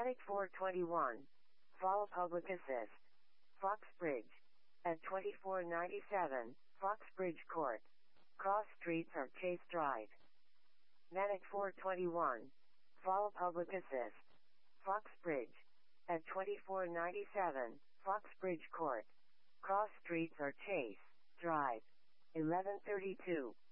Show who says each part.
Speaker 1: Medic 421. Fall Public Assist. Foxbridge. At 2497, Foxbridge Court. Cross Streets or Chase Drive. Medic 421. Fall Public Assist. Foxbridge. At 2497, Foxbridge Court. Cross Streets or Chase Drive. 1132.